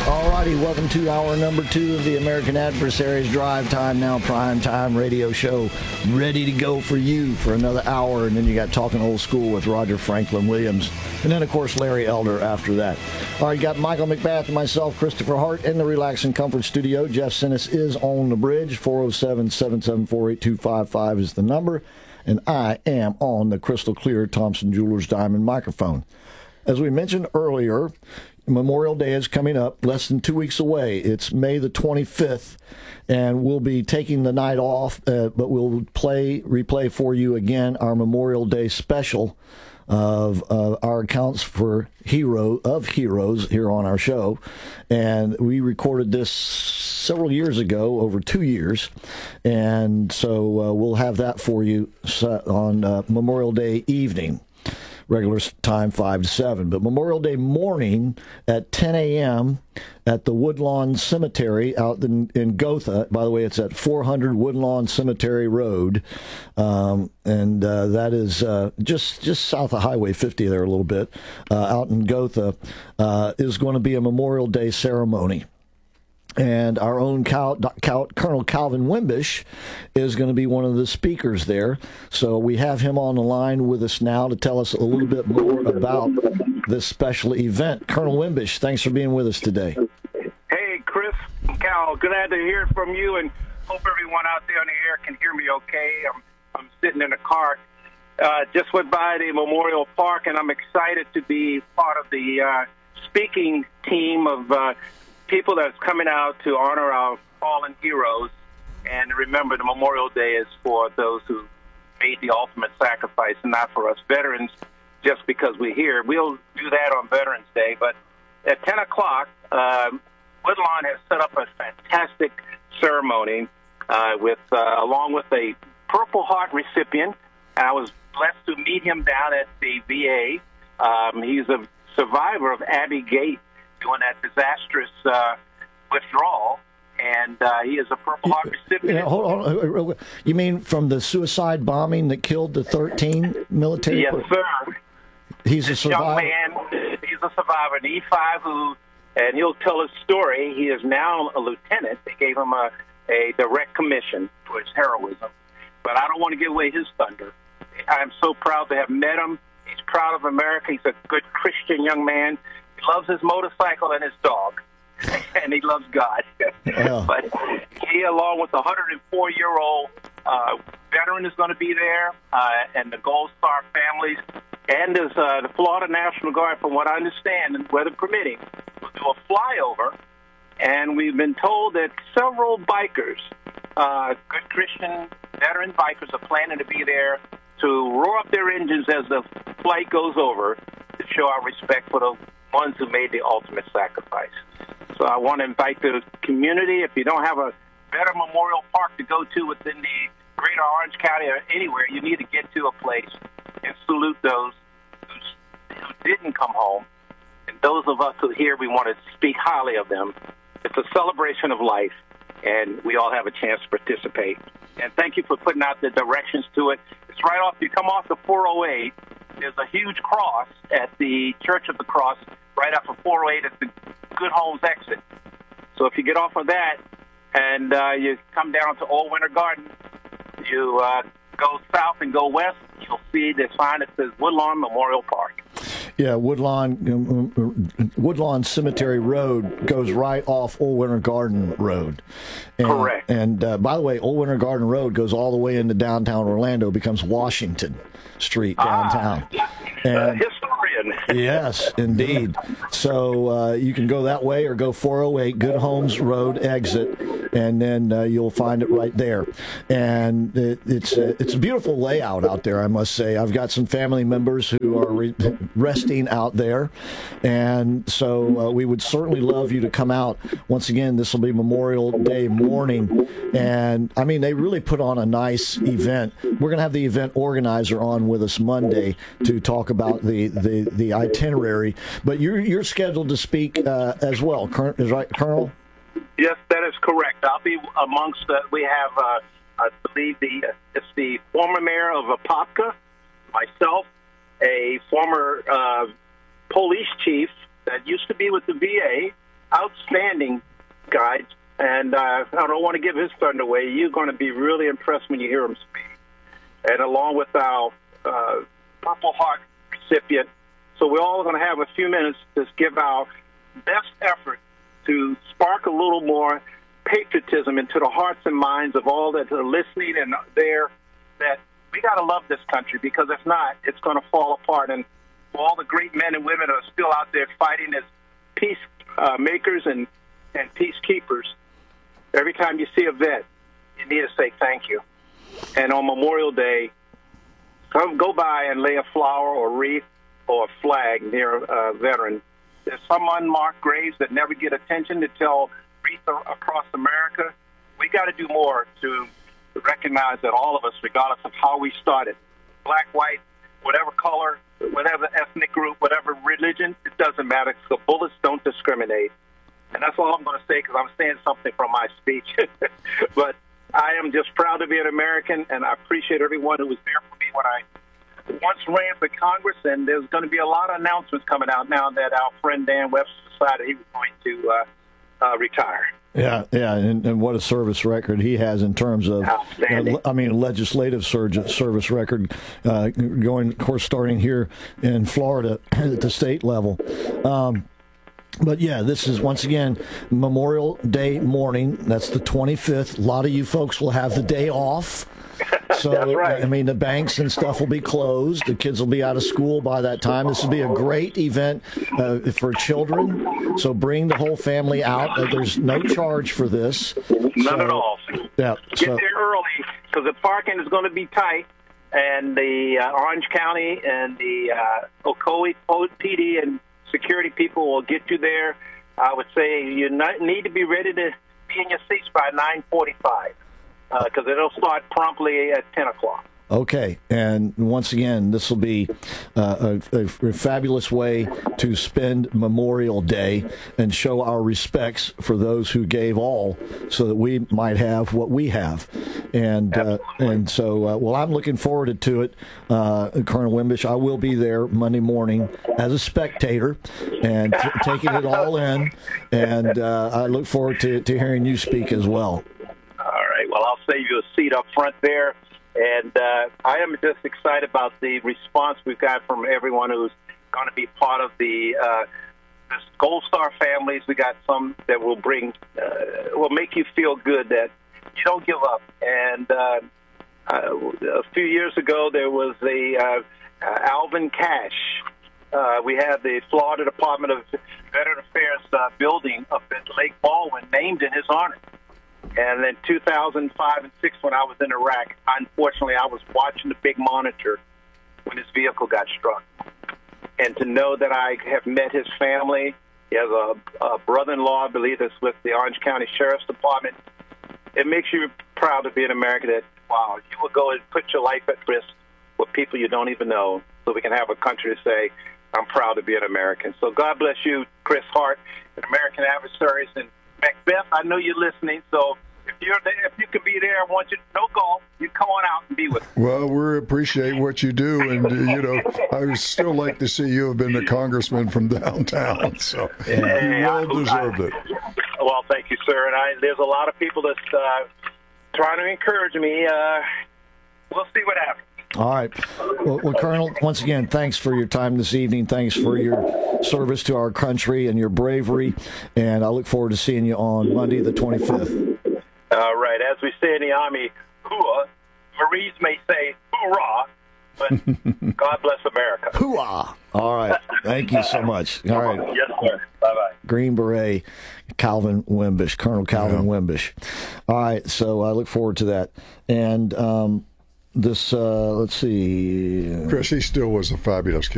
Alrighty, welcome to hour number 2 of the American Adversaries Drive Time Now Prime Time radio show. Ready to go for you for another hour, and then you got Talking Old School with Roger Franklin Williams, and then, of course, Larry Elder after that. All right, you got Michael McBath and myself, Christopher Hart, in the Relax and Comfort studio. Jeff Sinnis is on the bridge. 407-774-8255 is the number, and I am on the crystal clear Thompson Jewelers Diamond microphone. As we mentioned earlier, Memorial Day is coming up, less than 2 weeks away. It's May the 25th, and we'll be taking the night off, but we'll replay for you again our Memorial Day special of our accounts for heroes here on our show. And we recorded this several years ago, over 2 years, and so we'll have that for you on Memorial Day evening. Regular time 5 to 7, but Memorial Day morning at 10 a.m. at the Woodlawn Cemetery out in Gotha. By the way, it's at 400 Woodlawn Cemetery Road, and that is just south of Highway 50 there a little bit, out in Gotha, is going to be a Memorial Day ceremony. And our own Colonel Calvin Wimbish is going to be one of the speakers there. So we have him on the line with us now to tell us a little bit more about this special event. Colonel Wimbish, thanks for being with us today. Hey, Chris, Cal, glad to hear from you, and hope everyone out there on the air can hear me okay. I'm sitting in a car. Just went by the Memorial Park, and I'm excited to be part of the speaking team of people that's coming out to honor our fallen heroes. And remember, the Memorial Day is for those who made the ultimate sacrifice, and not for us veterans just because we're here. We'll do that on Veterans Day. But at 10 o'clock, Woodlawn has set up a fantastic ceremony along with a Purple Heart recipient. And I was blessed to meet him down at the VA. He's a survivor of Abbey Gate, doing that disastrous withdrawal, and he is a Purple Heart recipient. Hold on. You mean from the suicide bombing that killed the 13 military? Yes, sir. He's a survivor? Young man, he's a survivor, an E5 and he'll tell his story. He is now a lieutenant. They gave him a direct commission for his heroism, but I don't want to give away his thunder. I'm so proud to have met him. He's proud of America. He's a good Christian young man. He loves his motorcycle and his dog, and he loves God. Yeah. But he, along with the 104-year-old veteran, is going to be there, and the Gold Star families, and as the Florida National Guard, from what I understand, and weather permitting, will do a flyover. And we've been told that several bikers, good Christian veteran bikers, are planning to be there to roar up their engines as the flight goes over to show our respect for the ones who made the ultimate sacrifice. So I want to invite the community, if you don't have a better memorial park to go to within the greater Orange County or anywhere, you need to get to a place and salute those who didn't come home. And those of us who are here, we want to speak highly of them. It's a celebration of life, and we all have a chance to participate. And thank you for putting out the directions to it. It's right off, you come off the 408, there's a huge cross at the Church of the Cross right off of 408 at the Good Homes exit. So if you get off of that and you come down to Old Winter Garden, you go south and go west, you'll see the sign that says Woodlawn Memorial Park. Yeah, Woodlawn Cemetery Road goes right off Old Winter Garden Road. And, correct. And by the way, Old Winter Garden Road goes all the way into downtown Orlando, becomes Washington Street downtown. Historian. Yes, indeed. So you can go that way or go 408 Good Homes Road exit, and then you'll find it right there. And it's a beautiful layout out there, I must say. I've got some family members who are resting out there, and so we would certainly love you to come out. Once again, this will be Memorial Day morning, and I mean, they really put on a nice event. We're going to have the event organizer on with us Monday to talk about the itinerary, but you're scheduled to speak as well, is right, Colonel? Yes, that is correct. I'll be amongst we have, I believe, it's the former mayor of Apopka, myself, a former police chief that used to be with the VA, outstanding guide, and I don't want to give his thunder away. You're going to be really impressed when you hear him speak. And along with our Purple Heart recipient, so we're all going to have a few minutes to give our best effort to spark a little more patriotism into the hearts and minds of all that are listening and there, that we got to love this country, because if not, it's going to fall apart. And all the great men and women are still out there fighting as peace makers and peacekeepers. Every time you see a vet, you need to say thank you. And on Memorial Day, go by and lay a flower or wreath or a flag near a veteran. There's some unmarked graves that never get attention to tell wreaths across America. We got to do more to recognize that all of us, regardless of how we started, black, white, whatever color, whatever ethnic group, whatever religion, it doesn't matter. The bullets don't discriminate. And that's all I'm going to say, because I'm saying something from my speech. But I am just proud to be an American, and I appreciate everyone who was there for me when I once ran for Congress. And there's going to be a lot of announcements coming out now that our friend Dan Webster decided he was going to retire. Yeah, and what a service record he has in terms of, legislative service record, going, of course, starting here in Florida at the state level. But, yeah, this is, once again, Memorial Day morning. That's the 25th. A lot of you folks will have the day off. So, that's right. I mean, the banks and stuff will be closed. The kids will be out of school by that time. This will be a great event for children. So bring the whole family out. There's no charge for this. None at all. Yeah, Get there early, because the parking is going to be tight. And the Orange County and the Ocoee PD and security people will get you there. I would say you need to be ready to be in your seats by 9:45. Because it'll start promptly at 10 o'clock. Okay, and once again, this will be a fabulous way to spend Memorial Day and show our respects for those who gave all so that we might have what we have. And so I'm looking forward to it, Colonel Wimbish. I will be there Monday morning as a spectator and taking it all in, and I look forward to hearing you speak as well. Well, I'll save you a seat up front there. And I am just excited about the response we've got from everyone who's going to be part of the this Gold Star families. We got some that will make you feel good that you don't give up. And a few years ago, there was Alvin Cash. We had the Florida Department of Veteran Affairs building up at Lake Baldwin named in his honor. And in 2005 and 2006, when I was in Iraq, unfortunately, I was watching the big monitor when his vehicle got struck. And to know that I have met his family, he has a brother-in-law, I believe, that's with the Orange County Sheriff's Department, it makes you proud to be an American that, wow, you will go and put your life at risk with people you don't even know so we can have a country to say, I'm proud to be an American. So God bless you, Chris Hart, and American Adversaries, and Macbeth, I know you're listening, so if you can be there, I want you to no golf. You come on out and be with us. Well, we appreciate what you do, and I would still like to see you have been a congressman from downtown. So you well deserved it. Well, thank you, sir. And there's a lot of people that's trying to encourage me. We'll see what happens. All right. Well, Colonel, once again, thanks for your time this evening. Thanks for your service to our country and your bravery. And I look forward to seeing you on Monday, the 25th. All right. As we say in the Army, hooah. Marines may say hoorah, but God bless America. Hoorah. All right. Thank you so much. All right. Yes, sir. Bye-bye. Green Beret, Calvin Wimbish, Colonel Calvin Wimbish. All right. So I look forward to that. And let's see. Chris, he still was a fabulous kid.